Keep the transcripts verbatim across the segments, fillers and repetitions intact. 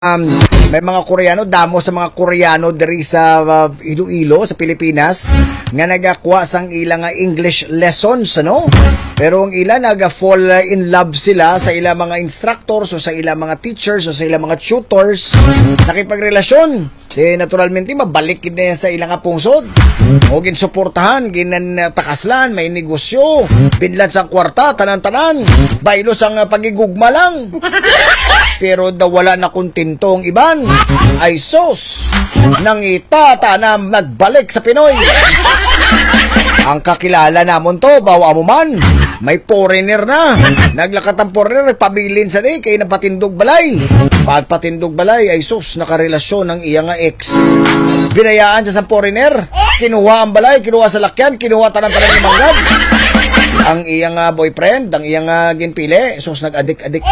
Um, may mga Koreano, damo sa mga Koreano diri sa uh, Iloilo, sa Pilipinas, nga nagakuha sang ilang uh, English lessons, ano? Pero ang ilan naga-fall uh, in love sila sa ilang mga instructors o sa ilang mga teachers o sa ilang mga tutors. Nakipagrelasyon. Eh, naturalmente, mabalik na yan sa ilang pungsod. O ginsuportahan, ginantakaslan, may negosyo, binlan sang kwarta, tanan-tanan, baylo sang uh, pagigugma lang. Pero daw wala na kontento ang iban. Ay sos, nang itata na nagbalik sa Pinoy. Ang kakilala namon to, bawa mo man, may foreigner na. Naglakat ang foreigner, nagpabilin sa di, kay napatindog balay. Pagpatindog balay, ay sus, nakarelasyon ng iya nga ex. Binayaan siya sa foreigner, kinuha ang balay, kinuha sa lakyan, kinuha tanang-tanang ng manggad. Ang iyang uh, boyfriend, ang iyang uh, ginpili, sus, nag-adik-adik.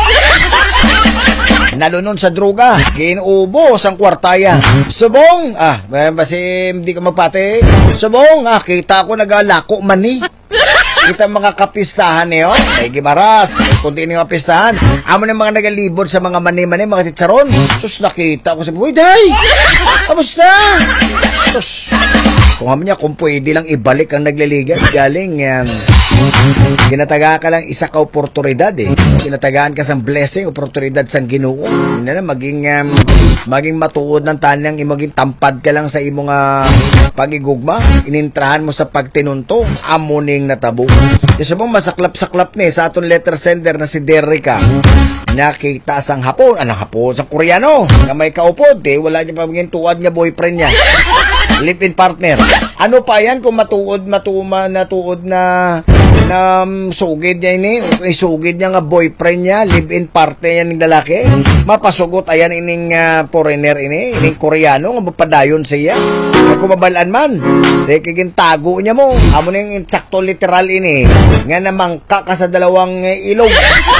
Nalunon sa droga, kinubos ang kwartaya. Subong, ah, basi hindi ka mapate. Subong, ah, kita ko nagalako mani. Kita mga kapistahan niyo, may gimaras, may kunti niyo kapistahan. Amo na mga nagalibod sa mga mani-mani, mga chicharon. Sus, nakita ko sa buhay, day! Kamusta? Sus, kung amo niya, kung pwede lang ibalik ang nagliligan, galing, um, ginataga ka lang isa ka oportunidad eh. Ginatagaan ka sang blessing, oportunidad sang Ginoo. Hindi na maging um, maging matuod ng tanang, maging tampad ka lang sa imong uh, pagigugma. Inintrahan mo sa pagtinunto, amuning natabo. Kasi mong masaklap-saklap ni sa aton letter sender na si Derricka. Nakita sang Hapon, anong Hapon, sang Koreano. Na may kaupod eh, wala niya pa maging tuwad nga boyfriend niya. Live-in partner. Ano pa yan kung matuod, matuma, natuod na na um, sugid niya ini, okay, sugid niya nga boyfriend niya, live-in partner niya ng lalaki, mapasugot ayan ining uh, foreigner ini, ining Koreano, nga mapadayon siya. Kung mabalaan man, dahil kaging tago niya mo, amo na yung sakto literal ini, nga namangka ka sa dalawang uh, ilog.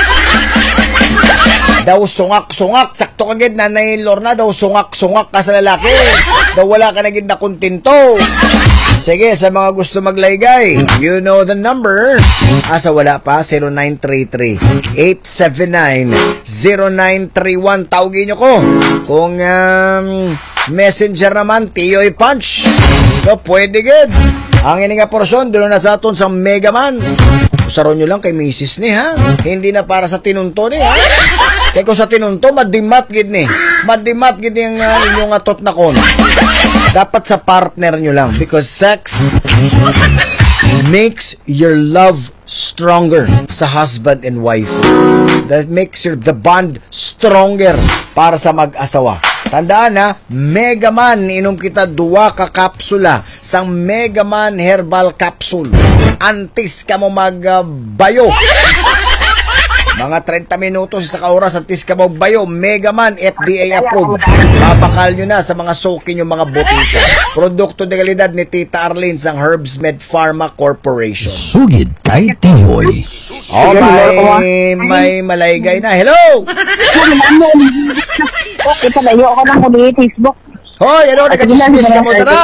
Daw sungak-sungak, sakto kagid nanay Lorna, daw sungak-sungak ka sa lalaki. Daw wala ka naging nakontento. Sige, sa mga gusto maglaygay, you know the number. Asa wala pa, zero nine three three, eight seven nine, zero nine three one. Tawagin nyo ko. Kung um, messenger naman, Tiyoy Punch. So, pwede good. Ang ini nga porsyon, doon na sa aton sa Mega Man. Usaron nyo lang kay misis ni, ha? Hindi na para sa tinunto ni, ha? Kaya kung sa tinunto, madimat gid ni. Madimat gid yung uh, inyong atot na kon. Dapat sa partner nyo lang. Because sex makes your love stronger sa husband and wife. That makes your the bond stronger para sa mag-asawa. Tandaan na, Mega Man, inom kita duwa ka kapsula sang Mega Man Herbal Capsule. Antis ka mo magbayo. Mga thirty minutos sa oras antis ka mo bayo. Mega Man, F D A approved. Babakal nyo na sa mga sokin yung mga botika. Produkto de kalidad ni Tita Arlene sang Herbs Med Pharma Corporation. Sugid kay Tiyoy. Oh, may, may malaygay na. Hello! Okay, palayo ako ng muli Facebook. Hoy, ano, nagka-chismis ka mo, tara!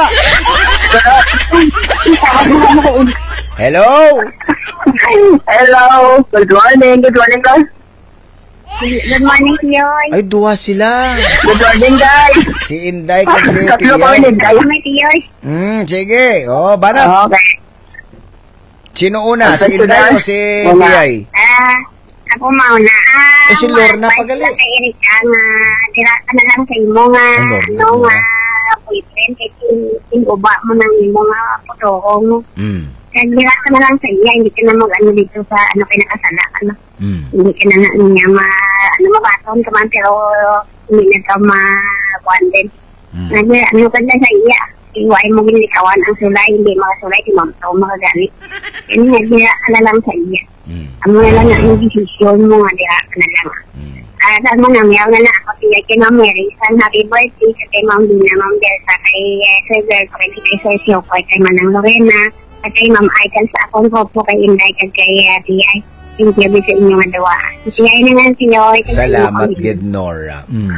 Hello! Hello! Good morning, good morning, guys. Good morning, Tiyoy. Ay, duwa sila. Good morning, guys. Si Inday kag si Tatlo ko Tiyoy. ulit, guys. May Tiyoy. Hmm, sige. Oh, banat. Okay. Sino una? Si Inday o si Tiyoy? Ah, ako mauna. Ah, Eh, si Lorna pagali. Sa Erika nga, tira ka na lang sa imo nga, Ay, Lorna, ano Lorna. nga, boyfriend, kaya inuba mo ng imo nga potokong mo. Hmm. Kaya tira ka na lang sa iya, hindi ka na mag-ano dito sa, ano, kinakasala, ano. Hmm. Hindi ka na nga niya ma, ano, mabaton ka man, pero hindi na ka ma-buwan din. Hmm. Nga, ano ka na sa iya, iwain mo ginikawan ang sulay, hindi mga sulay, si mamto, mga galit. Kaya nga, tira ka na lang sa iya. Hmm. Amo na lang ang desisyon mo nga, tira ka na lang. Hmm. Ah, dahil mo na, meron na na ako siya kay Ma'am Mary, sa happy birthday, sa kay Ma'am Dina, Ma'am Delta, kay uh, Sir Girlfriend, kay Sir Siokoy, kay Manang Lorena, at kay Ma'am Aikan sa akong po kay Inday, kay kay uh, T I. Thank you sa inyong adawa. T I na nga siya. Salamat, good Nora. Hmm.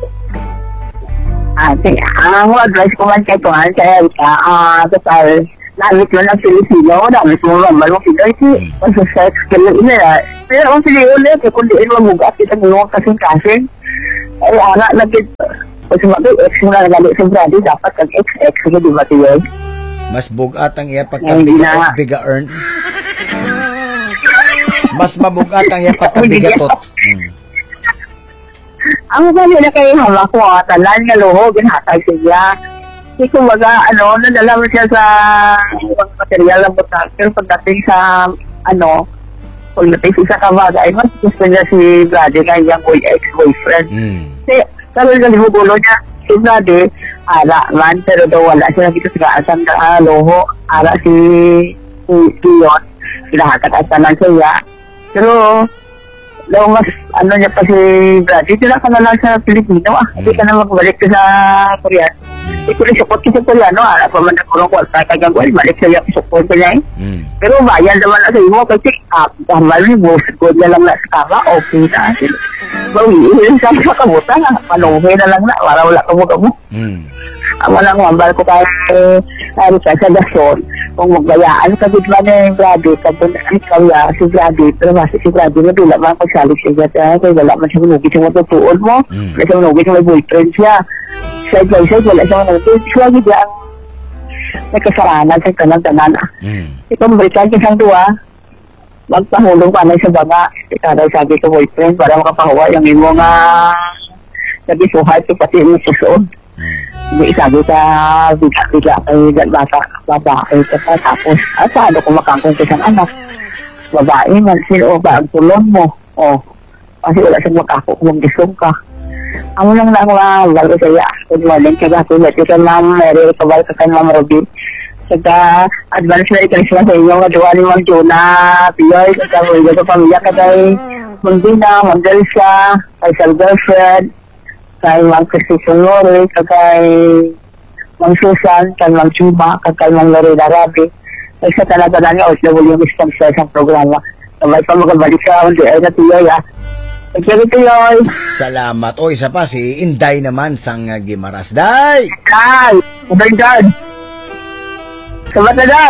Ah, kaya, ang advice ko man kay Tuhan, kaya ka, ah, total, Namit mo ng Filipino, namit mo ng malong figure si Pag-sex ka lang ina. Pero ang pili ulit, kung diin mo mugat, kita mo kasing-kasing. Ay, ara, nagkit. Pag sumabi, ex mo na nagali sa brady, dapat kag-ex-ex mo, di ba tiyoy? Mas bugat ang iya Hindi na. pagkabiga earn. Mas mabugat ang iya pagkabigatot. Hmm. Ang mga na kayo hama ko, ah, talan nga luho, ginhatag siya. Hindi ko maga, ano, nadala mo siya sa ibang material ng butak. Pero pagdating sa, ano, pagdating sa kabagay, mas gusto niya si Brady na yung boy ex-boyfriend. Hmm. Kasi, sabi nga limugulo niya, si Brady, ara man, pero daw wala siya dito sa kaasan na luho. Ara si, si, si Yon, kinahakatasan lang siya. Pero, daw mas, ano niya pa si Brady, sila ka na lang sa Pilipino, ah. Hindi ka na magbalik sa Korean. Hindi ko rin support sa Koreano, ah. Pa man na kurang kwarta ka gagawin, balik siya yung support niya eh. Hmm. Pero bayan naman na sa imo, kasi, ah, tama rin, boss, good na lang na sa kama, okay na. Bawiin sa sa kabuta, nga, panuhin na lang na, para wala ka mo ka mo. Hmm. Ang walang mambal ko kay ano ka sa Dason, kung magbayaan ka bigla na yung Brady, kapag ay kaya si Brady, pero masik si Brady na bila man pagsalig siya dyan, kaya wala man siya manugit yung matutuon mo, Mm. wala siya manugit yung may boyfriend siya. Side by side, wala siya manugit, siya gid ang may kasalanan sa kanang-tanan. Hmm. Ikaw mabalikan ka siyang duwa, magpahulong pa na sa banga, ikaw daw sabi sa boyfriend, para makapahuwa yung imo nga nagisuhay ko pati yung susunod. Hmm. Hindi sabi sa bigla-bigla kay bata, babae ka pa. Tapos, at paano kung makangkong isang anak? Babae man, sino ba ang tulong mo? O, kasi wala siyang makako kung gisong ka. Amo lang na mga bago saya. Good morning, kagatulat. Ika ma'am, Mary, kabal ka kay Ma'am Robin. Saka, advance na ikarisma sa inyo, gaduwa ni Ma'am Jonah, Piyoy, saka mga sa pamilya ka kay Ma'am Dina, Ma'am Delsa, kay Sal Girlfriend, kay Ma'am Christy Sonore, kay Ma'am Susan, kay Ma'am Chuba, kay Ma'am Lorena Rabi. Kay sa talaga nga, O S W yung sponsor sa programa. Sabay pa magabalik sa hindi ay natiyay, ah. Thank you, Tiyoy. Salamat. O, isa pa, si Inday naman sang uh, Gimaras. Day! Day! Oh my God! Sabat na, Day!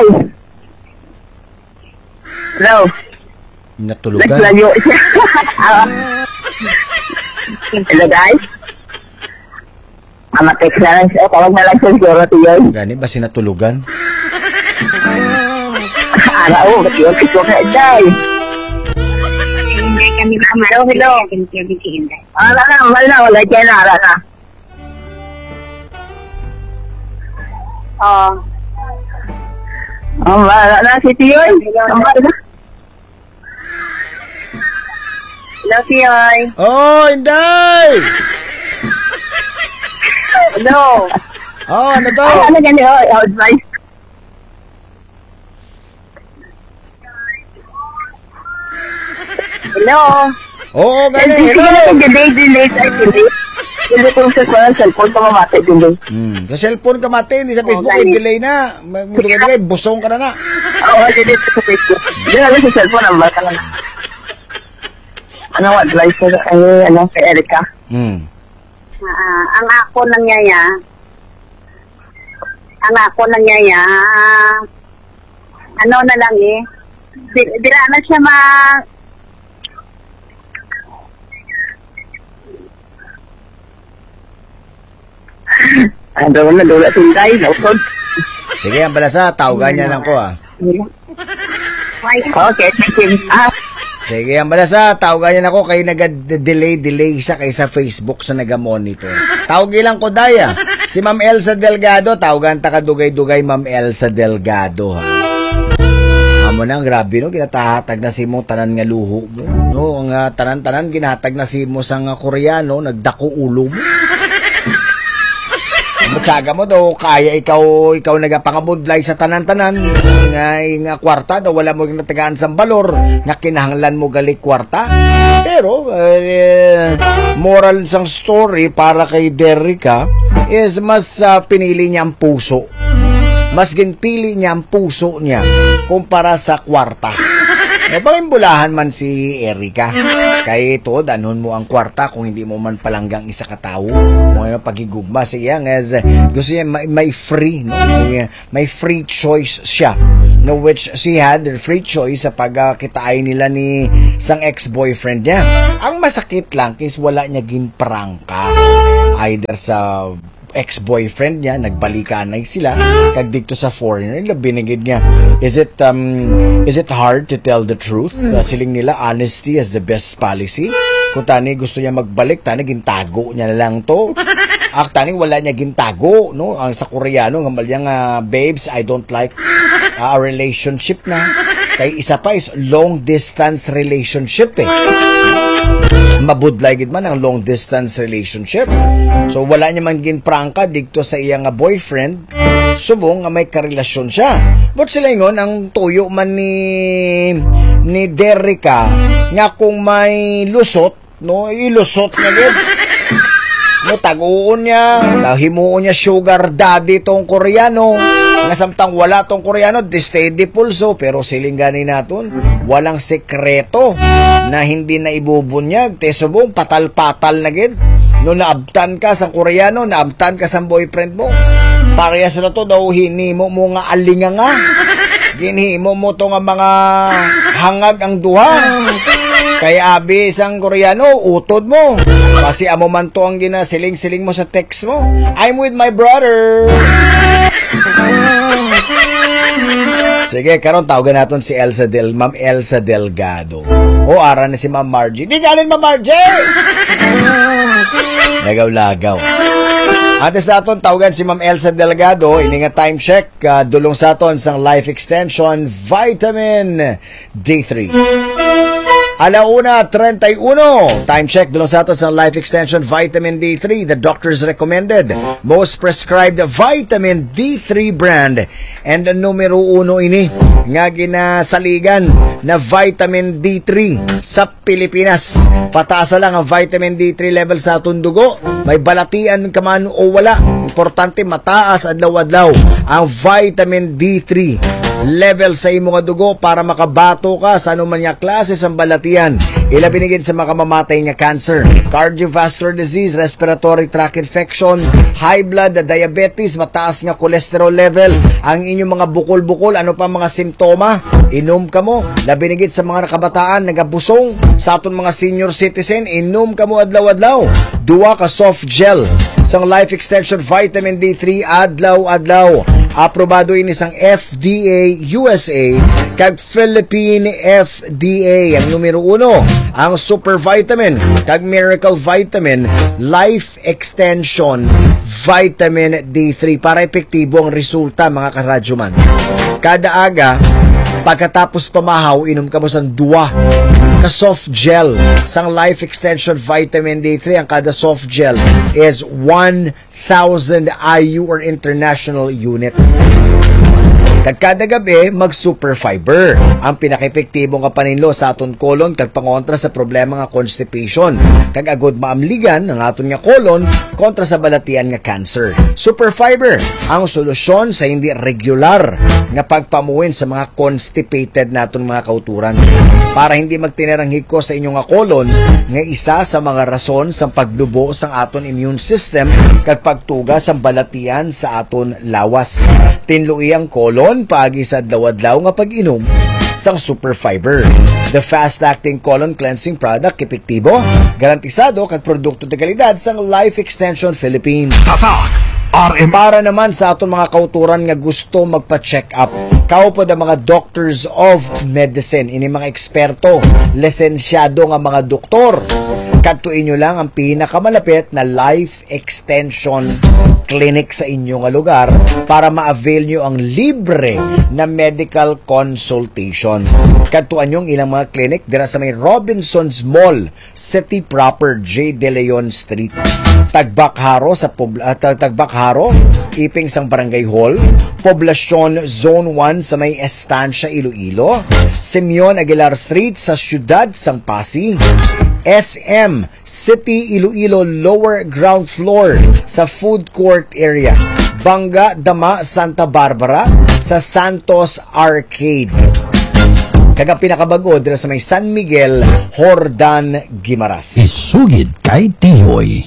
Hello? Natulugan. Naglayo siya. Hello, Day? Ama-text na lang siya. Tawag na lang siya siguro, Tiyoy. Gani ba sinatulugan? Ara, oh, ba't yun? Ito ka, Day. Hindi kami kamaro. Hello. Thank you, Vicky Inday. Ara na, wala na, wala dyan, ara na. Oh, Oh, wala na si Tiyoy. Ang wala na. hello, Tiyoy. Oh, Inday! Hello. Oh, ano to? Ay, ano ganyan, oh, advice. Hello. Oo, gani. Sige Hello! na, delay, delay, ay, delay. Delay ko sa sa cellphone ko mamati, delay. Hmm. Sa cellphone ka mati, hindi sa Facebook, gani. eh, delay na. Magdugay-dugay, busong ka na na. Oo, delay ko sa Facebook. Hindi na lang sa cellphone, ang bata lang. Ano, advice ko kay, ano, kay Erica? Hmm. Ah, ang ako nangyaya, ang ako nangyaya, ano na lang eh, di- dila na siya ma, Ano, nadula tinday, nausod. Sige, ang balasa, tawagan niya lang ko ah. why, Okay, thank you. Ah, Sige, ang balasa, tawagan niya lang ko kayo nag-delay-delay siya kay sa Facebook sa naga-monitor. Tawagin lang ko, Daya. Si Ma'am Elsa Delgado, tawagan ta kadugay-dugay Ma'am Elsa Delgado. Ha? Amo na, grabe no, kinatahatag na si mo tanan nga luho mo. No, ang uh, tanan-tanan ginahatag na si mo sang uh, Koreano, nagdako ulo mo. Matsaga mo daw, kaya ikaw ikaw nagapangabudlay sa tanan-tanan nga, nga kwarta daw, wala mo natagaan sa balor nga kinahanglan mo gali kwarta. Pero uh, moral sang story para kay Derrica is mas uh, pinili niya ang puso. Mas ginpili niya ang puso niya kumpara sa kwarta. Nabangimbulahan man si Erica. Kaya ito, danon mo ang kwarta kung hindi mo man palanggang isa katao. Mga pagigugma siya. As, gusto niya may, may free, no? May, may free choice siya no which she had the free choice sa pagkitain nila ni sang ex-boyfriend niya. Ang masakit lang is wala niya ginprangka. Either sa ex-boyfriend niya, nagbalikan na sila, kag dito sa foreigner, binigid niya. Is it, um, is it hard to tell the truth? Uh, siling nila, honesty is the best policy. Kung tani gusto niya magbalik, tani gintago niya na lang to. Ak tani wala niya gintago, no? Ang sa Koreano, ng malyang uh, babes, I don't like uh, a relationship na. Kay isa pa is long distance relationship eh. Mabudlay gid man ang long distance relationship. So wala niya man ginprangka dito sa iyang nga boyfriend, subong nga may karelasyon siya. But sila ingon ang tuyo man ni ni Derrica nga kung may lusot, no, ilusot na gid. No, taguon niya, himuon niya sugar daddy tong Koreano. Nga samtang wala tong Koreano, di steady pulso, pero siling gani naton, walang sekreto na hindi na ibubunyag. Te subong patal-patal na gid. No, naabtan ka sa Koreano, naabtan ka sa boyfriend mo. Parehas na to daw hinimo mo nga alinga nga. Ginhimo mo to nga mga hangag ang duha. Kaya abi isang Koreano, utod mo. Kasi amo man to ang ginasiling-siling mo sa text mo. I'm with my brother. Sige, karon tawagan natin si Elsa Del, Ma'am Elsa Delgado. O, ara na si Ma'am Margie. Di galing Ma'am Margie! Lagaw-lagaw. Ates natin tawagan si Ma'am Elsa Delgado. Ini nga time check. Uh, dulong sa aton sang Life Extension Vitamin D three. Alauna, thirty-one. Time check, dulong sa aton sa Life Extension Vitamin D three, the doctor's recommended, most prescribed vitamin D three brand. And the numero uno ini, nga ginasaligan na vitamin D three sa Pilipinas. Pataasa lang ang vitamin D three level sa atong dugo. May balatian ka man o wala. Importante mataas adlaw-adlaw ang vitamin D three level sa imo nga dugo para makabato ka sa anuman nga klase sa balatian. Ila binigid sa makamamatay nga cancer, cardiovascular disease, respiratory tract infection, high blood, diabetes, mataas nga cholesterol level, ang inyong mga bukol-bukol, ano pa mga simptoma, inom ka mo. Labinigid sa mga nakabataan, nagabusong, sa aton mga senior citizen, inom ka mo adlaw-adlaw. Duwa ka soft gel sang Life Extension Vitamin D three adlaw-adlaw. Aprobado ini sang F D A U S A kag Philippine F D A. Ang numero uno, ang Super Vitamin kag Miracle Vitamin Life Extension Vitamin D three para epektibo ang resulta mga karadyoman. Kada aga, pagkatapos pamahaw, inom ka mo sang duwa ka soft gel sang Life Extension Vitamin D three. Ang kada soft gel is one thousand I U or international unit. Kag kada gabi, mag-super fiber. Ang pinaka-epektibong kapaninlo sa aton kolon kag pangontra sa problema nga constipation. Kag agod maamligan ang aton nga kolon kontra sa balatian nga cancer. Super fiber, ang solusyon sa hindi regular nga pagpamuwin sa mga constipated naton mga kauturan. Para hindi magtinirang hiko sa inyong nga kolon, nga isa sa mga rason sa paglubo sa aton immune system kag pagtuga sa balatian sa aton lawas. Tinlui ang kolon paagi sa adlaw-adlaw nga pag-inom sang super fiber. The fast-acting colon cleansing product, epektibo, garantisado kag produkto de kalidad sang Life Extension Philippines. Tatak R M. Para naman sa aton mga kauturan nga gusto magpa-check up, kao po da mga doctors of medicine, ini mga eksperto, lisensyado nga mga doktor. Katuin nyo lang ang pinakamalapit na Life Extension Clinic sa inyong lugar para ma-avail nyo ang libre na medical consultation. Katuan nyo ang ilang mga clinic dira sa may Robinsons Mall, City Proper, J. De Leon Street. Tagbakharo sa uh, Tagbakharo, Iping sang Barangay Hall, Poblasyon Zone one sa may Estancia, Iloilo, Simeon Aguilar Street sa Siyudad sang Pasig, S M City Iloilo lower ground floor sa food court area, Bangga Dama Santa Barbara sa Santos Arcade. Kagang pinakabago dira sa may San Miguel, Hordan, Guimaras. Isugid kay Tihoy.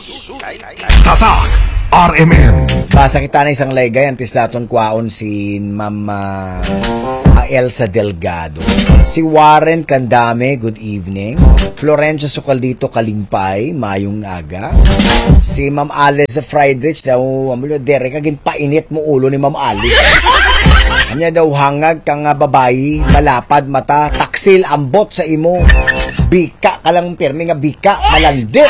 Tatak R M N. Basa kita na isang laygay, antes naton kwaon si Mama Elsa Delgado. Si Warren Candame, good evening. Florencia Socaldito Kalimpay, mayong aga. Si Ma'am Alice Friedrich, daw, amulo, Derek, agin painit mo ulo ni Ma'am Alice. Anya daw hangag kang babayi, malapad mata, taksil ambot sa imo. Bika ka lang pirmi nga bika, malandi.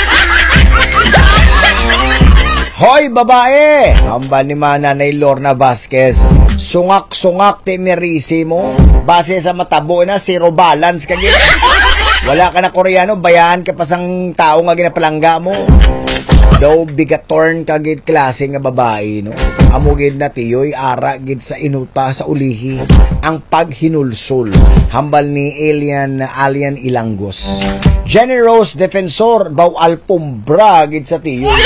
Hoy babae! Hambal ni Mananay Lorna Vasquez. Sungak-sungak ti merisi mo. Base sa matabo na, zero balance ka gina. Wala ka na Koreano, bayaan ka pa sang tao nga ginapalangga mo. Daw bigatorn ka gid klase nga babae, no? Amugid na tiyoy, ara gid sa inuta sa ulihi. Ang paghinulsol. Hambal ni Alien, Alien Ilangos. Jenny Rose Defensor, baw alpombra gid sa tiyoy.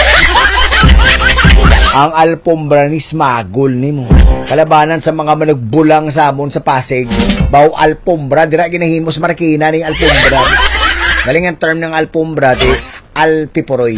Ang alpombra ni smagol ni mo. Kalabanan sa mga managbulang sa amon sa Pasig. Baw alpombra, dira ginahimos markina ni alpombra. Galing ang term ng alpombra, di alpiporoy.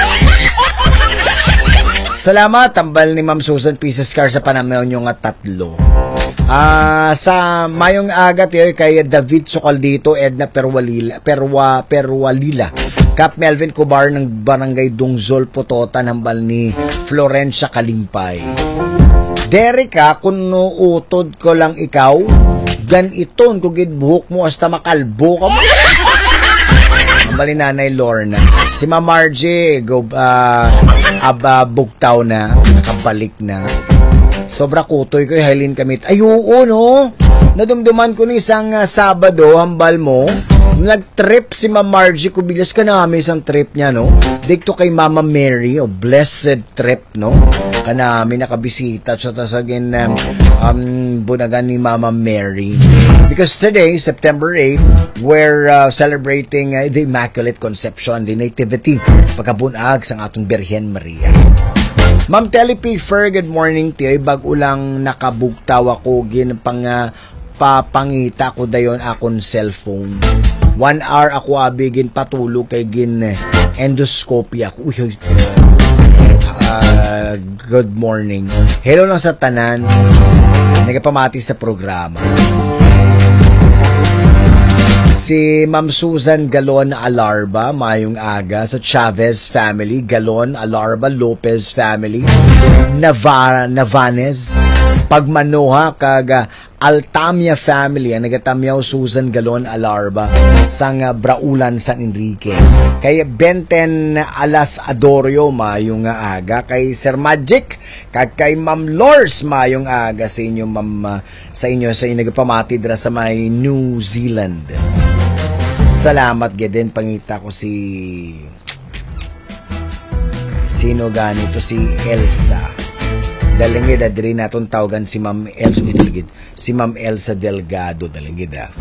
Salamat, tambal ni Ma'am Susan Pieces Car sa panamayon nyo nga tatlo. Ah, uh, sa mayong aga tiyo kay David Socaldito, Edna Perwalila, Perwa, Perwalila. Cap Melvin Cobar ng Barangay Dungzol, Pototan, hambal ni Florencia Kalimpay. Dereka, kung nuutod ko lang ikaw, gan iton, kugid buhok mo hasta makalbo ka mo. Hambal ni Nanay Lorna. Si Ma'am Margie, go, uh, aba, bugtaw na, nakabalik na. Sobra kutoy ko, Helen Kamit. Ay, oo, no? Nadumduman ko ni isang uh, Sabado, hambal mo. Nag-trip si Ma'am Margie Cubillas ka namin isang trip niya, no? Dito kay Mama Mary, oh, blessed trip, no? Kanami nakabisita sa tasagin um, um, bunagan ni Mama Mary. Because today, September eighth, we're uh, celebrating uh, the Immaculate Conception, the Nativity, pagkabunag sa atong Birhen Maria. Ma'am Telly P. Fer, good morning, tiyo. Bago lang nakabugtaw ako, ginpang uh, papangita ko dayon akong cellphone. One hour ako abigin patulog kay gin endoscopy ako. Uy, uh, good morning. Hello lang sa tanan. Nagapamati sa programa. Si Ma'am Susan Galon Alarba, mayong aga, sa Chavez family, Galon Alarba, Lopez family, Navarra, Navanes, Pagmanoha, kaga Altamia family, ang nagatamyaw Susan Galon Alarba, sang Braulan, San Enrique. Kay Benten Alas Adorio, mayong aga, kay Sir Magic, kag kay Ma'am Lors, mayong aga sa inyo, Ma'am, sa inyo, sa inyo nagpamati dira sa may New Zealand. Salamat geden, pangita ko si sino ganito, si Elsa. Dalingid adri naton tawagan si Ma'am Elsa Delgado. Si Ma'am Elsa Delgado dalingid ah.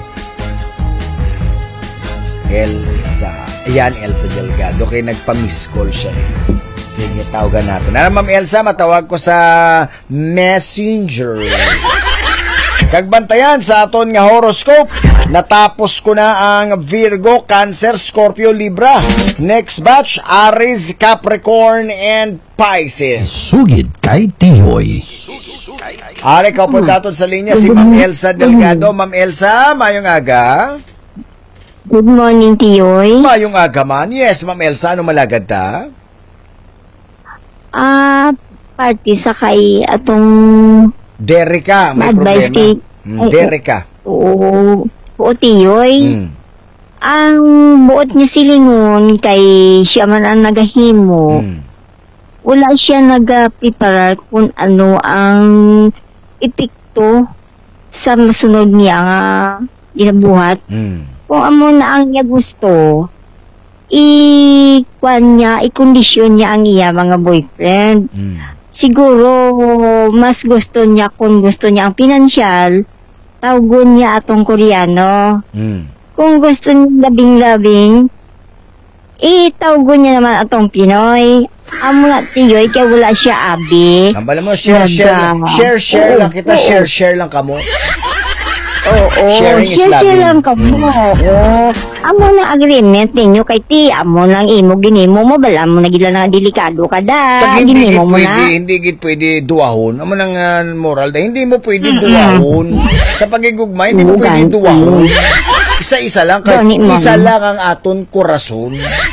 Elsa. Ayan, Elsa Delgado. Kaya nagpa-miss call siya eh. Sige, tawagan natin. Ano, Ma'am Elsa, matawag ko sa Messenger. Kagbantayan sa aton nga horoscope. Natapos ko na ang Virgo, Cancer, Scorpio, Libra. Next batch, Aries, Capricorn, and Pisces. Sugid kay Tihoy. Ari, ka po daton sa linya si Ma'am Elsa Delgado. Ma'am Elsa, mayong aga. Good morning, Tiyoy. Mayong aga man. Yes, Ma'am Elsa, ano malagad ta? Ah, uh, party sa kay atong Dereka, may advice problema. Kay, Hmm, Dereka. Oo, oo, Tiyoy. Hmm. Ang buot niya silingon kay siya man ang nagahimo. Hmm. Wala siya nag-prepare kung ano ang epekto sa masunod niya nga ginabuhat. Hmm. Kung amo na ang niya gusto, i-kwan niya, i-kondisyon niya ang iya mga boyfriend. Hmm. Siguro, mas gusto niya kung gusto niya ang pinansyal, tawagon niya atong Koreano. Hmm. Kung gusto niya labing-labing, itawagon niya naman atong Pinoy. Amo nga Tiyoy, kaya wala siya abi. Ambala mo, share, share lang. Share, share lang kita. Share, share lang kamo. Oo, Sharing is share loving. lang ka mo. Oo. Amo na agreement ninyo kay ti, amo lang imo ginimo mo, bala mo na gila na delikado ka da. Pag hindi git Ginimo mo pwede, na. hindi git pwede duwahon. Amo nang ah, moral da, hindi mo pwede duwahon. Sa pagigugma, hindi mo Oo, pwede ganti. duwahon. Isa-isa lang, kay, Gani, ma'am. isa lang ang aton korason.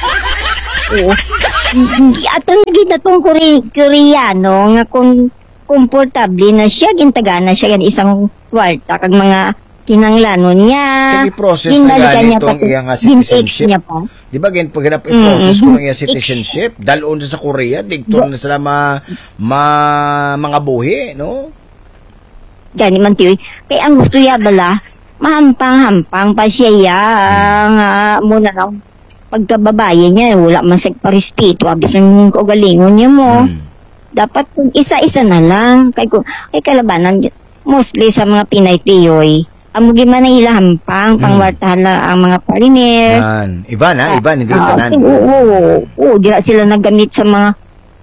Oo. Ato naging atong Kore Koreano nga kung komportable na siya, gintaga na siya, gan isang kwarta, kag mga kinanglano niya. Kaya i-process na Ginbalikan gani niya itong pa- iyang nga gin-ex citizenship. niya pa. Di ba, gan pag i-process ko Mm-hmm. ng iyang citizenship, dalon sa Korea, digtor na sila ma, ma, mga buhi, no? Gani man tiyo. Kaya ang gusto niya bala, mahampang-hampang pa siya ya, nga muna lang pagkababae niya, wala man sa parespeto, abis ng kaugalingon niya mo. Hmm. Dapat kung isa-isa na lang. Kay, kung, kay kalabanan, mostly sa mga Pinay tiyoy, amugi man ang ilahampang, pangwartahan lang ang mga pariner. Yan. Iba na, iba, hindi Ah, tanan. Oo, oo, oo, di na sila naggamit sa mga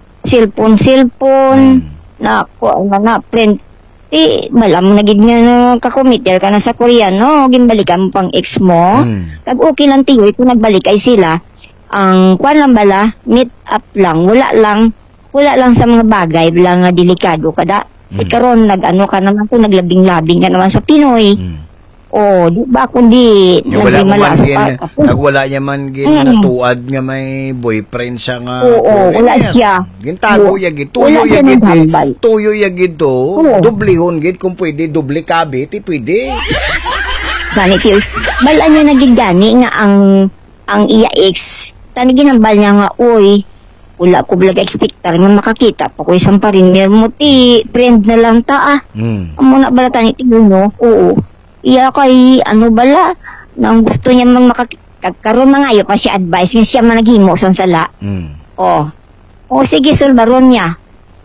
cellphone-cellphone, Hmm. na, ko, na, na, print. Eh, malam na gid nga no, kakomiter ka na sa Korea, no? Gimbalikan mo pang ex mo. Hmm. Kag okay lang tiyoy, kung nagbalik ay sila, ang kwan lang bala, meet up lang, wala lang, wala lang sa mga bagay, wala nga delikado kada. Mm. Eh, karon nag-ano ka naman to, naglabing-labing ka naman sa Pinoy. Hmm. O, di ba kundi, Yung wala mo man malasa gin, pa. Tapos, nagwala niya man gin Mm. natuad nga may boyfriend siya nga. Oo, Pero, wala eh, siya. Gintago Oo. yagid, Wala tuyo siya yagid, eh. naghambal. Tuyo yagid to, Oo. dublihon gid kung pwede, duble kabit, eh, pwede. gani tiyo. Bala niya naging gani nga ang, ang iya ex. Tani ginambal niya nga, uy, wala ko blaga expectar nga makakita pa ko isang pariner mo ti, friend na lang ta ah. Hmm. Amo na bala tani ti no? Oo. Iya kay ano bala nang gusto niya mang makakaroon mga ayo pa siya advice nga siya man naghimo sang sala. Hmm. Oh. O sige sulbaron niya.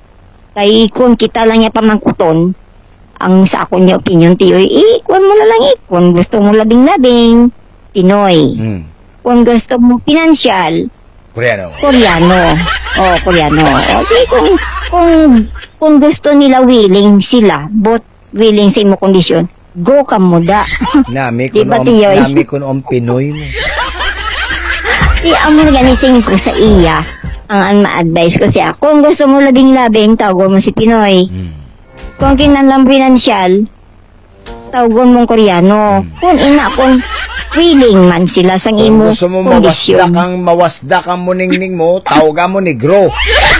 Kay kung kita lang niya pamangkuton ang sa ako niya opinion tiyoy, eh, kung mo na lang eh, kung gusto mo labing-labing, Pinoy. Hmm. Kung gusto mo pinansyal, Koreano. Koreano. Oh, Koreano. Okay, kung, kung, kung gusto nila willing sila, both willing sa imo kondisyon, go ka mo da. Nami Di kun ba, om, tiyoy? nami kun om Pinoy mo. Di amo ganising ko sa iya, ang ang ma-advise ko siya, kung gusto mo labing-labing, tawagon mo si Pinoy. Hmm. Kung kinanlang pinansyal, tawagon mong Koreano. Kung ina, kung willing man sila sa Kung imo gusto mo kondisyon. mawasdak ang mawasdak ang muningning mo, tawagan mo negro.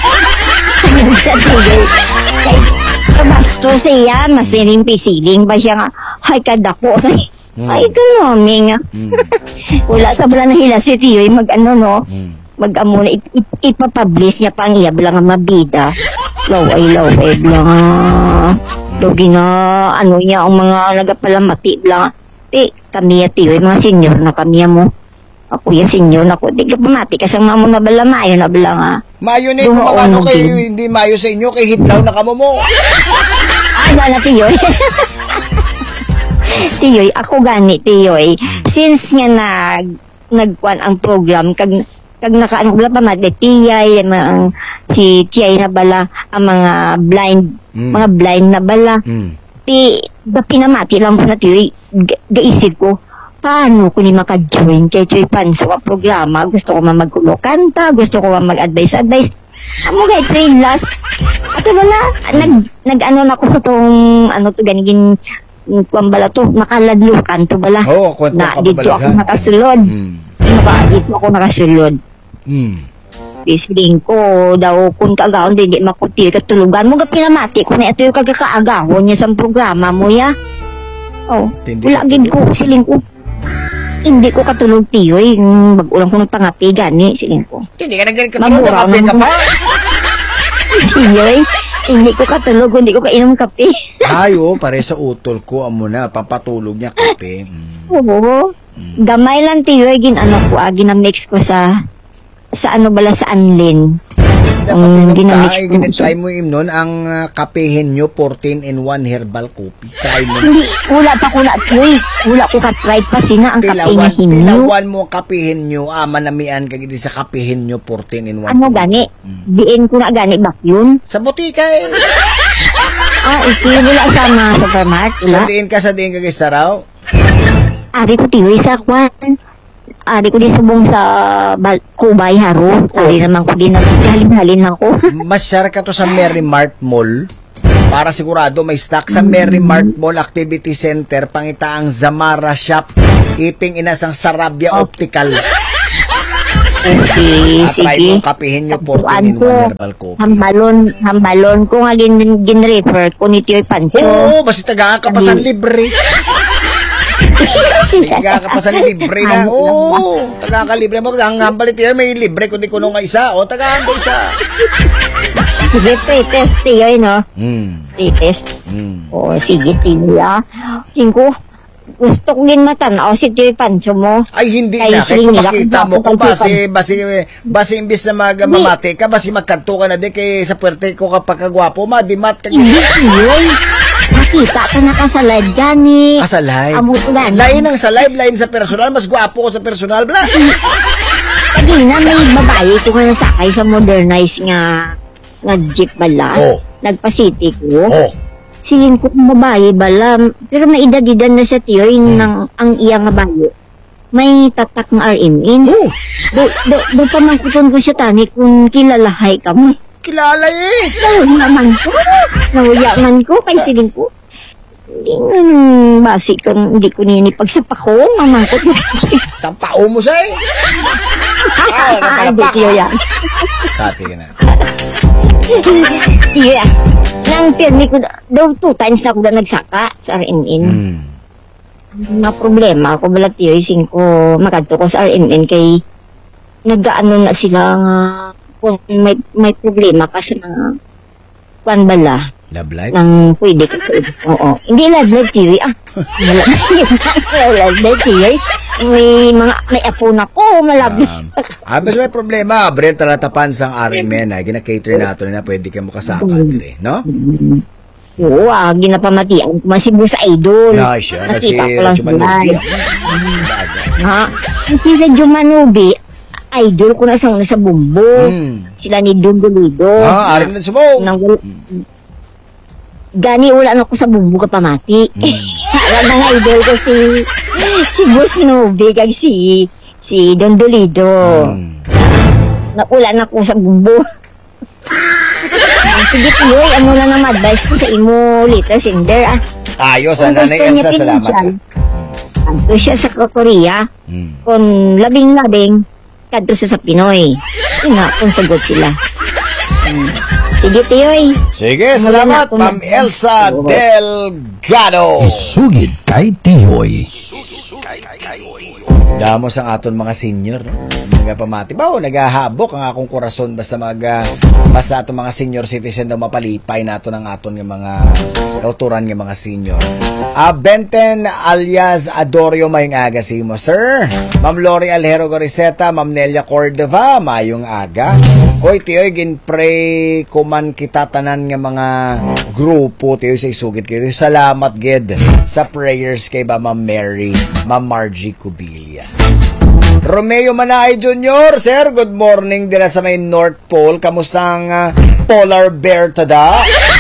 Kay kabasto siya, masiling pisiling pa siya nga, ay kadako sa Hmm. ay kanami nga. Hmm. Wala sa bala na hila si Tiyo, mag ano no, Hmm. mag amo na, ip- ip- ipapublish niya pa ang iya, bala nga mabida. Laway, laway, bala nga, dogi na, ano niya, ang mga nagapalamati, bala nga, ti, kami ya Tiyo, mga senior na kami ya mo. Ako ya senior na ko, di ka pamati, kasi mga mo na bala mayo na bala nga. Mayo ni Duha kung ano o kay naging- hindi mayo sa inyo kay hitlaw na kamo mo. Ay, na Tiyoy. Tiyoy, ako gani, Tiyoy. Since nga nag, nagkuhan ang program, kag, kag nakaano ko pa mati, Tiyay, ang, si Tiyay na bala, ang mga blind, Mm. mga blind na bala. Hmm. Ti, da pinamati lang ko na, Tiyoy, ga- gaisip ko, paano ko ni maka-join kay Choy Panso ang programa? Gusto ko man magkulo kanta, gusto ko man mag-advise-advise. Amo gay train last. Ato wala, nag, nag-ano na ko sa tong, ano to, ganigin, kung bala to, nakaladlukan to bala. Oo, kwento Na, ka dito ako babalaghan. nakasulod. Hmm. Diba, dito ako nakasulod. Hmm. Bisling ko, daw, kung kaagawon, di, di makuti, katulugan mo, ga pinamati, kung ito yung kagakaagawon niya sa programa mo, ya. Oh, Tindi wala ka gid tulog. ko, siling ko. Hindi ko katulog tiyoy, mag-ulang ko ng pangapi, gani, siling ko. Hindi ka nagganit ka Mabura kape ka naman. pa. Tiyoy, hindi ko katulog, hindi ko kainom kape. Ayo, pare sa utol ko amo na pampatulog niya kape. Hmm. Oo. Gamay lang tiyoy, gin ano ko, ah, ginamix ko sa, sa ano bala, sa anlin. Dapat Ang inom ginamix ka, ko. ginitry mo imnon ang uh, kapehin nyo fourteen in one herbal coffee. Try mo. Hindi, wala pa ko na, tiyoy. Wala ko ka-try pa sina ang kape Tilawan, na hinyo. tilawan mo kapehin nyo, ah, manamian ka gidi sa kapehin nyo fourteen in one. Ano gani? Diin ko na gani ba yun? Sa butika eh. Ah, iti, wala sa mga supermarket, wala. Sa diin ka, sa diin ka gista raw? Ari ko tiwi sa kwan. Ari ko di subong sa bal- Kubay Haro. Ari naman ko din halin-halin lang ko. Mas share ka to sa Mary Mart Mall. Para sigurado may stock sa Mary Mart Mall Activity Center, pangitaang Zamara Shop, iping inasang Sarabia Optical. Okay, At try sige. mo kapihin nyo fourteen in Tuan ko, one herbal coffee. Hambalon, hambalon ko nga gin, gin-refer ko ni Tioy Pancho. Oo, basta taga ka pa sa libre. Taga ka pa sa libre na. Oo, taga ka libre mo. Ang hambalit yun, may libre kundi kuno nga isa. O, taga ka isa. Sige, pre-test Tioy, no? Hmm. Pre-test. Hmm. O, sige, Tioy, ah. Singko, gusto ko din matanaw si Tioy Pancho mo. Ay, hindi Ay, na. Kaya sige, kung nila, makita kung mo, kung bakit basi, basi, basi imbis na mag, mamati ka, basi magkanto ka na di, kay sa puwerte ko kapag kagwapo, madimat ka. Hindi, Tioy. Nakita ka na ka sa live gani. Ah, sa live? Amo ko na. Lain ang sa live, lain sa personal. Mas gwapo ko sa personal, bla. Kanina may babae ko nga nasakay sa modernized nga nga jeep bala. Oh. Nagpa-city ko. Oh. Silin ko kung babae bala. Pero may edad-edad na siya tiyo Hmm. ng ang iyang nga bayo. May tatak ng R M in. Oh. Do, do, do pa man kuton ko siya tani kung kilalahay ka mo. Kilala eh. Nahuya man ko. Nahuya man ko. Kay silin ko. Hindi nga nang basi kang hindi ko nini pagsapa ko. Mamangkot na. Tampao mo siya eh. Ah, Hindi tiyo yan. Tati ka na. Yeah. Nang pirmi ko, daw two times na ako na nagsaka sa R M N. Hmm. Mga problema ako balat tiyo, ising ko makadto ko sa R M N kay nagaano na sila nga kung may, may problema ka sa mga kwan bala Love life? nang pwede ka sa oo. Hindi love life tiyo. Ah, wala na yun. Love life tiyo. May mga, may apo na ko, malab Um, ah, mas may problema. Brent talatapan sang R M N ay gina-cater nato na pwede ka mo kasaka dire, no? Oo, ah, ginapamatian ko masibo sa idol. Nice siya. Nakita Kasi ko lang Radyo Manubi. sila. Ha? Si Radyo Manubi, idol ko na sa una sa bumbo. Hmm. Sila ni Dundolido. Ah, arin na subong. Nang wala, gani wala na ako sa bumbo ka pamati. Hmm. Alam na nga idol ko si si Boss Nubi kag si si Dondolido. Hmm. Na wala na ako sa bumbo. Sige tiyo, ano na naman advice ko sa imo later Cinder ah. Ayos, Kung ah, gusto Nanay niya Elsa, salamat. pinansyal, kadto siya sa Korea. Hmm. Kung labing-labing, kadto siya sa Pinoy. Yun nga, kung sagot sila. Hmm. Sige, tiyoy. Sige, Wala salamat, na ako Ma'am na- Elsa Oo. Delgado. Isugid kay Tihoy. Damos ang aton mga senior, no? Mga pamati. Bao, nagahabok ang akong korason basta mag, uh, basta aton mga senior citizen daw mapalipay nato ng aton ng mga kauturan ng mga senior. Ah, Benten alias Adorio mayong aga si mo, sir. Ma'am Lori Alhero Goriseta, Ma'am Nelia Cordova, mayong aga. Oy, tiyoy, ginpray kuman kita tanan nga mga grupo, tiyoy, sa isugit kayo. Salamat, Ged, sa prayers kay ba Ma'am Mary, Ma'am Margie Cubillas. Romeo Manay Junior, sir, good morning dira sa may North Pole. Kamusang uh, polar bear tada?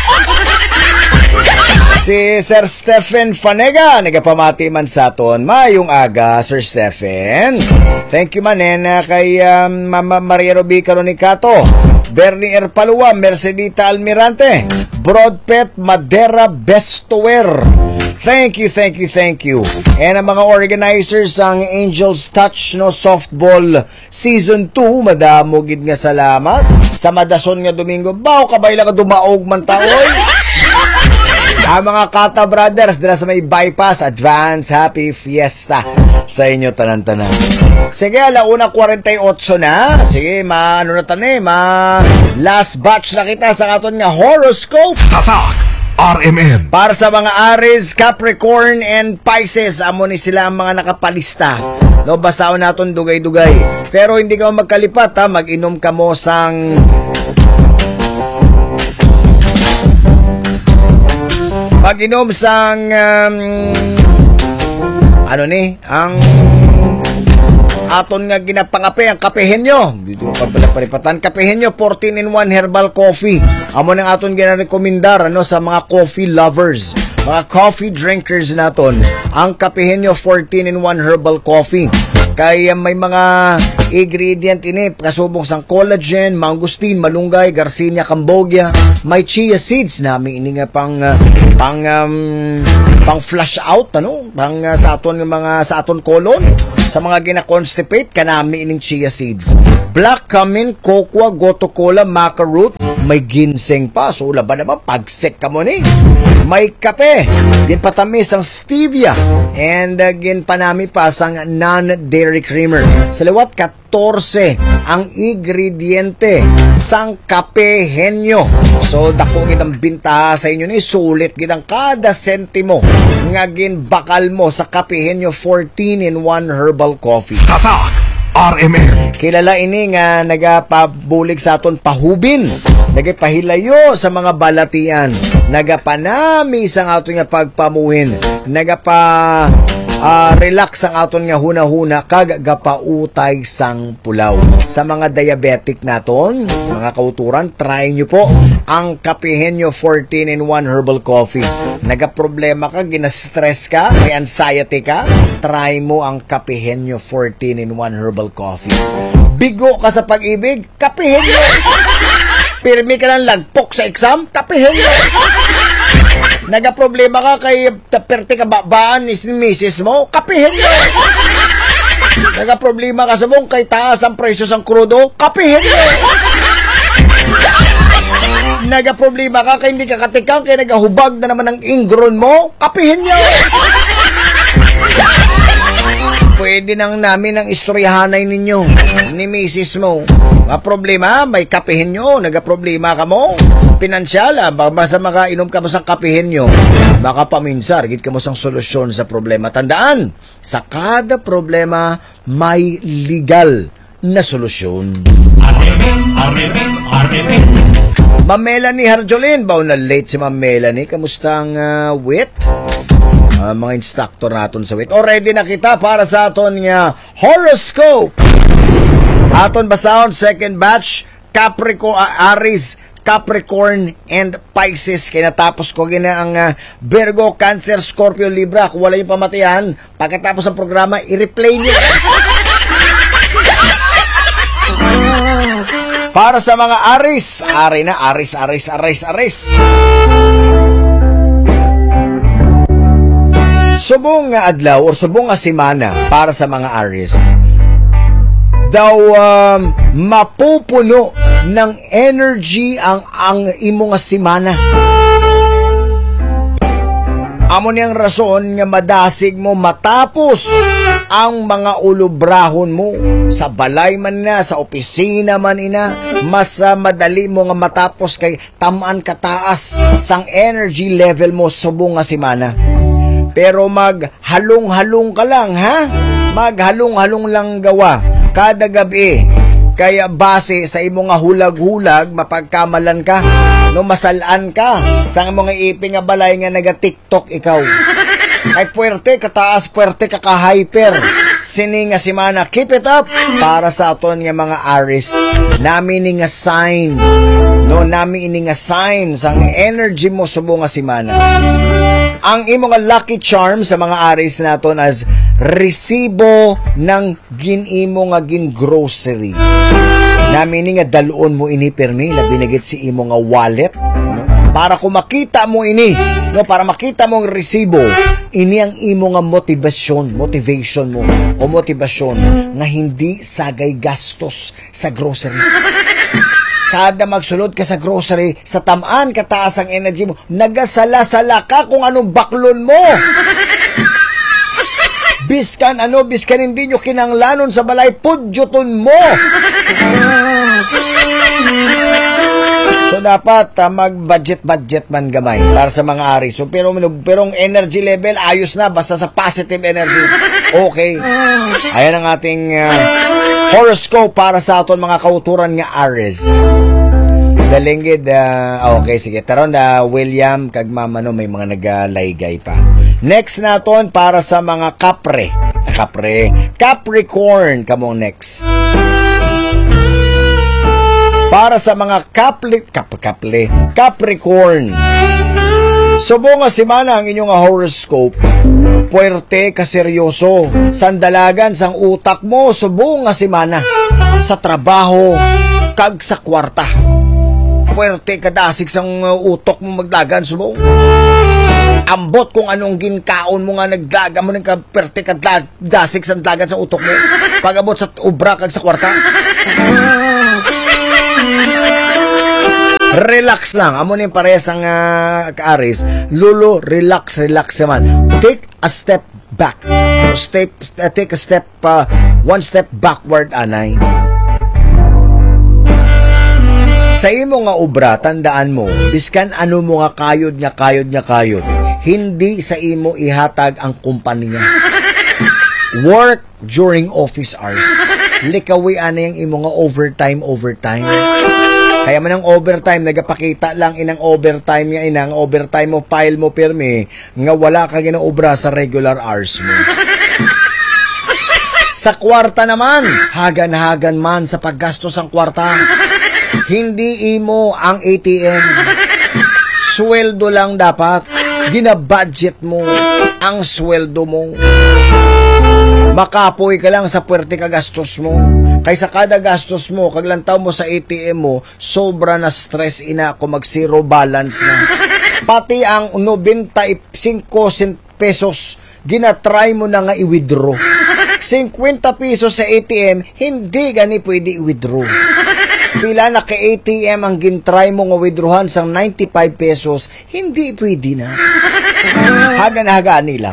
Si Sir Stephen Fanega, nagapamati man sa aton. Mayong aga, Sir Stephen. Thank you manena kay um, Mama Maria Ruby Caronicato, Bernie Erpalua, Mercedita Almirante, Broadpet Madera Bestower. Thank you, thank you, thank you. And ang mga organizers ang Angels Touch no Softball Season two, madamo gid nga salamat. Sa Madason nga Domingo, baw kabay lang ka dumaog man taoy. Ang mga Kata Brothers dira sa may bypass, advance happy fiesta sa inyo tanan-tanan. Sige, alauna forty-eight na. Sige, ma ano na tani, ma last batch na kita sa aton nga horoscope. Tatak R M N. Para sa mga Aries, Capricorn, and Pisces, amo ni sila ang mga nakapalista. No, basaon naton dugay-dugay. Pero hindi ka magkalipat ha, mag-inom ka mo sang mag-inom sang um, ano ni, ang aton nga ginapangape ang kapehenyo. Dito pa pala paripatan kapehenyo fourteen in one herbal coffee. Amo nang aton ginarekomendar ano sa mga coffee lovers, mga coffee drinkers naton. Ang kapehenyo fourteen in one herbal coffee. Kaya may mga ingredient ini kasubong sang collagen, mangustin, malunggay, garcinia, cambogia, may chia seeds nami ini nga pang uh, pang um, pang flush out ano, pang uh, sa aton mga sa aton colon, sa mga gina-constipate kanami ining chia seeds. Black cumin, cocoa, goto cola, maca root, may ginseng pa. So laban naman pagsek ka mo ni. May kape, ginpatamis ang stevia, and uh, ginpanami pa sang non-dairy creamer. Sa liwat fourteen ang ingrediente sang kapehenyo. So dako gitang bintaha sa inyo ni, sulit gitang kada sentimo nga ginbakal mo sa kapehenyo fourteen in one herbal coffee. Tatak R M N. Kilala ini nga nagapabulig sa aton pahubin, nagapahilayo sa mga balatian, nagapanami sa aton nga pagpamuhin, nagapa uh, relax ang aton nga hunahuna, kag gapautay sang pulaw. Sa mga diabetic naton, mga kauturan, try nyo po ang kapehenyo fourteen in one herbal coffee. Nagaproblema ka, gina-stress ka, may anxiety ka, try mo ang kapehenyo fourteen in one herbal coffee. Bigo ka sa pag-ibig, kapehenyo. Pirmi ka ng lagpok sa exam, kapehenyo. Nagaproblema ka kay taperte ka babaan ni misis mo, kapehenyo. Nagaproblema ka sa mong kay taas ang presyo sang krudo, kapehenyo. Nagaproblema ka kay hindi ka katikang kay nagahubag na naman ang ingron mo, kapehenyo. Pwede nang namin ang istoryahanay ninyo ni misis mo. Mga problema, may kapehenyo, nagaproblema ka mo. Pinansyal, basta makainom ka mo sa kapehenyo, baka paminsar, git ka mo sang solusyon sa problema. Tandaan, sa kada problema, may legal na solusyon. Ma'am Melanie Harjolin, ba na late si Ma'am Melanie? Kamusta ang uh, wit? Uh, mga instructor naton sa wit. Already na kita para sa aton nga horoscope. Aton basahon second batch Capricorn, uh, Aries, Capricorn and Pisces. Kaya natapos ko gina ang uh, Virgo, Cancer, Scorpio, Libra. Kung wala yung pamatihan, pagkatapos ng programa, i-replay nyo. Para sa mga Aries, Ari na, Aries, Aries, Aries, Aries. Subong nga adlaw or subong nga semana para sa mga Aries. Daw um, mapupuno ng energy ang ang imo nga semana. Amo niyang rason nga madasig mo matapos ang mga ulubrahon mo. Sa balay man na, sa opisina man ina, mas uh, madali mo nga matapos kay tamaan kataas sang energy level mo subong nga semana. Pero maghalong-halong ka lang, ha? Maghalong-halong lang gawa kada gabi. Kaya base sa imo nga hulag-hulag, mapagkamalan ka, no masalan ka sa mga iping nga balay nga naga-TikTok ikaw. Ay puwerte, kataas, puwerte, kaka-hyper. Sini nga semana, keep it up para sa aton nga mga Aries. Nami ni nga sign, no, nami ini nga sign sang energy mo subong nga semana. Ang imo nga lucky charm sa mga Aries naton as resibo ng ginimo nga gin grocery. Namin nga daluon mo ini permi, labi na gid si imo nga wallet, no? Para kung makita mo ini, no, para makita mo ang resibo, ini ang imo nga motivasyon, motivation mo o motivasyon nga hindi sagay gastos sa grocery. Kada magsulod ka sa grocery, sa tamaan kataas ang energy mo, nagasala-sala ka kung anong baklon mo. Biskan ano, biskan hindi nyo kinanglanon sa balay, pudyoton mo. So dapat uh, mag-budget-budget man gamay para sa mga Aries. So, pero, pero ang energy level, ayos na, basta sa positive energy. Okay. Ayan ang ating uh, horoscope para sa aton mga kauturan nga Aries. Dalinggid, uh, okay, sige. Taron na, uh, William, kag mama no, may mga nagalaygay pa. Next naton para sa mga Kapre. Kapre. Capricorn, come on next. Para sa mga kapli, kap, kapli, Capricorn. Subo nga simana ang inyong horoscope. Puwerte ka seryoso. Sandalagan sang utak mo. Subo nga simana. Sa trabaho, kag sa kwarta. Puwerte ka dasig sang utok mo magdagan. Subo. Ambot kung anong ginkaon mo nga nagdaga mo ng kaperte ka dasig sang dagan sa utok mo. Pag-abot sa ubra kag sa kwarta. Relax lang. Amo ni parehas ang uh, kaaris. Lulu, relax, relax naman. Take a step back. Step, uh, take a step, uh, one step backward, anay. Sa imo nga obra, tandaan mo, biskan ano mo nga kayod nga kayod nga kayod, hindi sa imo ihatag ang kumpanya. Work during office hours. Likawi ana yung imo nga overtime, overtime. Kaya man ang overtime, nagapakita lang inang overtime nga inang overtime mo, file mo pirmi, nga wala ka ginaobra sa regular hours mo. Sa kwarta naman, hagan-hagan man sa paggastos ang kwarta. Hindi imo ang A T M. Sweldo lang dapat. Ginabudget mo ang sweldo mo. Makapoy ka lang sa puwerte ka gastos mo. Kaysa kada gastos mo, kaglantaw mo sa A T M mo, sobra na stress ina ako, mag zero balance na. Pati ang ninety-five pesos, ginatry mo na nga i-withdraw. fifty pesos sa A T M, hindi gani pwede i-withdraw. Pila na ka-A T M ang gintry mo nga withdrawhan sang ninety-five pesos, hindi pwede na. Hagan-hagani lang.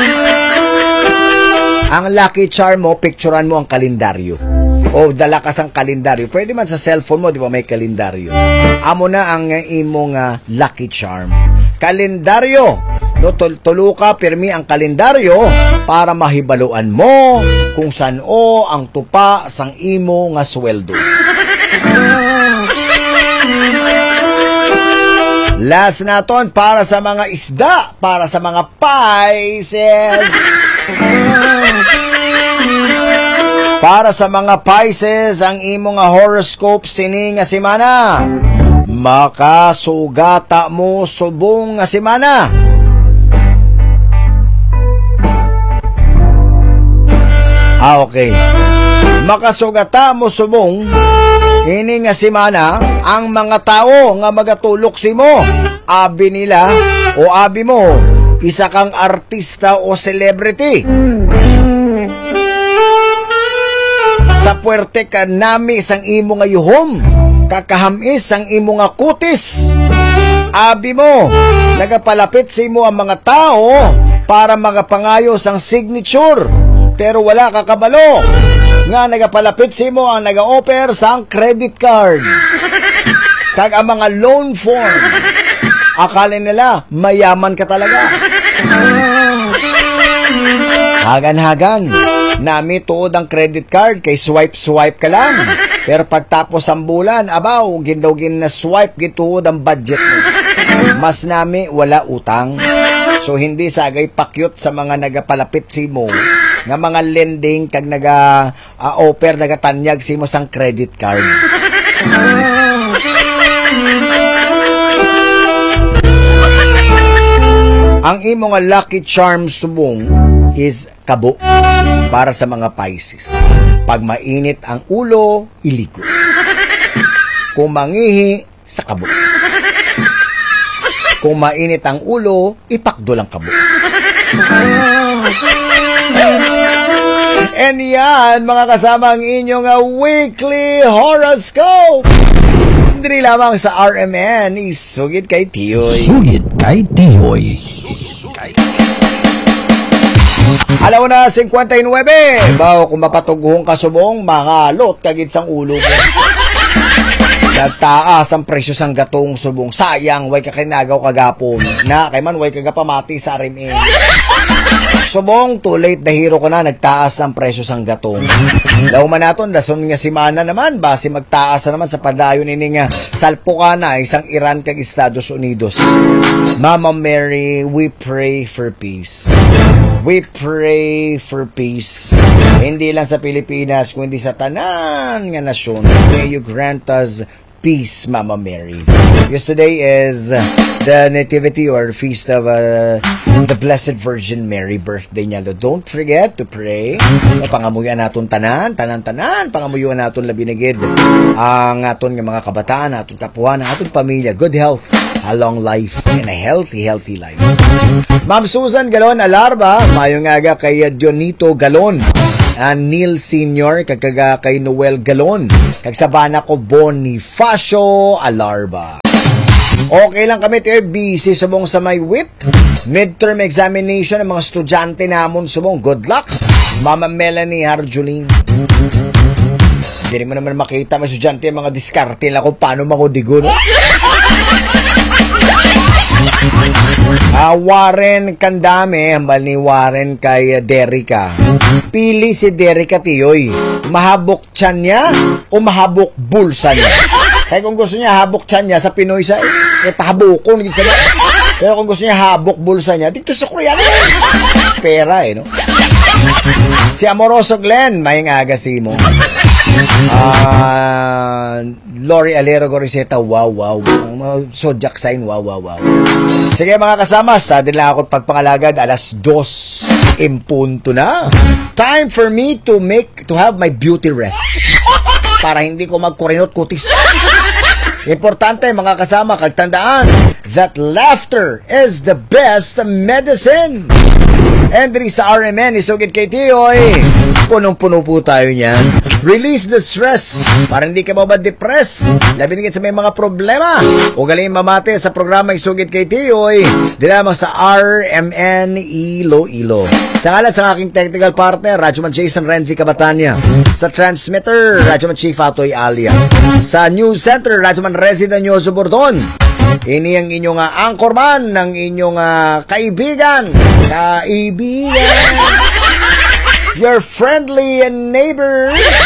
Ang lucky charm mo, picturean mo ang kalendaryo. O dala ka sang kalendaryo. Pwede man sa cellphone mo, di ba may kalendaryo. Amo na ang imong uh, lucky charm. Kalendaryo. No, tul tulo ka, pirmi ang kalendaryo para mahibaluan mo kung saan o ang tupa sang imo nga sweldo. Last naton para sa mga isda, para sa mga Pisces. Para sa mga Pisces, ang imo nga horoscope sini nga semana. Makasugata mo subong nga semana. Ah, okay. Makasugata mo subong ini nga semana ang mga tao nga magatulok si mo. Abi nila o abi mo, isa kang artista o celebrity. Sa puwerte ka nami sang imo nga yuhom, kakahamis sang imo nga kutis. Abi mo, nagapalapit sa imo ang mga tao para magapangayos ang signature. Pero wala kakabalo nga nagapalapit sa imo ang naga-offer sang credit card. Kag ang mga loan form. Akala nila mayaman ka talaga. Hagan-hagan. Nami tuod ang credit card kay swipe-swipe ka lang. Pero pagtapos ang bulan, abaw, gindaw-gin na swipe gituod ang budget mo. Mas nami wala utang. So hindi sagay pakyut sa mga nagapalapit si mo nga mga lending kag naga uh, offer nagatanyag si mo sang credit card. Ang imo nga lucky charm subong is kabo para sa mga Pisces. Pag mainit ang ulo, iligo. Kung mangihi, sa kabo. Kung mainit ang ulo, ipakdo lang kabo. And yan, mga kasama ang inyong uh, weekly horoscope. Hindi lamang sa R M N, isugid kay Tiyoy. Sugid kay Tiyoy. Alaw na fifty-nine. Baw, kung mapatuguhong kasubong, makalot kagid sang ulo mo. Nagtaas ang presyo sang gatong subong. Sayang, way kakinagaw kagapon. Na, kay man, way kagapamati sa R M N. Subong, too late na hero ko na, nagtaas ang presyo sang gatong. Law man naton, dason nga simana naman, base magtaas na naman sa padayon ini nga salpo ka na, isang Iran kag Estados Unidos. Mama Mary, we pray for peace. we pray for peace. Hindi lang sa Pilipinas, kundi sa tanan nga nasyon. May you grant us peace, Mama Mary. Because today is the nativity or feast of uh, the Blessed Virgin Mary, birthday niya. Don't forget to pray. Pangamuyan naton tanan, tanan-tanan, pangamuyan naton labinigid ang aton nga mga kabataan, aton tapuan, ang aton pamilya, good health, a long life, and a healthy, healthy life. Ma'am Susan Galon Alarba, mayong aga kay Dionito Galon, uh, Neil Senior, kagaga kay Noel Galon, kagsabana ko Bonifacio Alarba. Okay lang kami tayo, busy subong sa may wit. Midterm examination ng mga estudyante namon subong. Good luck, Mama Melanie Harjulin. Hindi mo naman makita mga estudyante mga diskarte lang kung paano makudigo, no? Uh, Warren Kandame, hambal ni Warren kay uh, Derica. Pili si Derica tiyoy. Mahabok tiyan niya o mahabok bulsa niya? Kaya kung gusto niya habok tiyan niya sa Pinoy sa eh, pahabokon. Pero kung gusto niya habok bulsa niya, dito sa Koreano. Pera eh, no? Si Amoroso Glenn, may agasi mo. Uh, Lori Alero Goriseta, wow, wow. Zodiac sign, wow, wow, wow. Sige mga kasama, sa din lang ako pagpangalagad, alas dos impunto na. Time for me to make, to have my beauty rest. Para hindi ko magkurinot kutis. Importante mga kasama, kagtandaan that laughter is the best medicine. And sa R M N, isugid kay Tiyoy. Punong-puno po tayo niyan. Release the stress para hindi ka mabad-depress. Labi nigit sa may mga problema. O galing mamate sa programa isugid kay Tiyoy. Di lamang sa R M N Iloilo. Sa ngalan sa aking technical partner, Radyoman Jason Renzi Cabatania. Sa transmitter, Radyoman Chief Atoy Alia. Sa news center, Radyoman Resident Nyoso Bordon. Ini ang inyong uh, anchorman ng inyong uh, kaibigan. Kaibigan. Your friendly neighbor.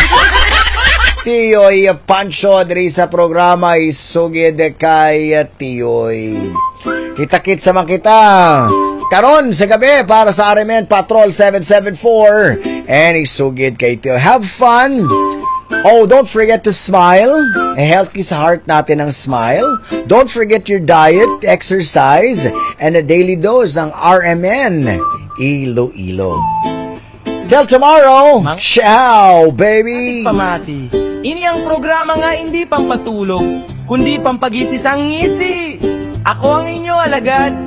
Tiyoy Pancho diri sa programa isugid kay Tiyoy. Kita-kit sa makita. Karon sa gabi para sa R M N Patrol seven seven four. And isugid kay Tiyoy. Have fun. Oh, don't forget to smile. Eh, healthy sa heart natin ang smile. Don't forget your diet, exercise, and a daily dose ng R M N Iloilo. Till tomorrow. Mang- Ciao, baby. Pamati. Ini ang programa nga hindi pampatulog, kundi pampagisis ang ngisi. Ako ang inyo alagad.